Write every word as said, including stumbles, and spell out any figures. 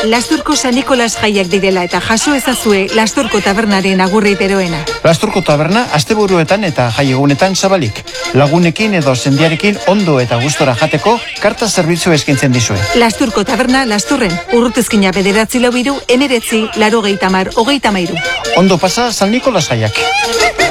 Lasturko San Nikolas jaiak direla eta jaso ezazue Lasturko tabernaren agurri beroena. Lasturko taberna asteburuetan eta jai egunetan zabalik. Lagunekin edo sendiarekin ondo eta gustora jateko karta zerbitzu eskaintzen dizue. Lasturko taberna Lasturren, urrutezkina bederatzi lau hiru, emeretzi, laurogeita hamar, hogeita hamairu. Ondo pasa San Nikolas jaiak.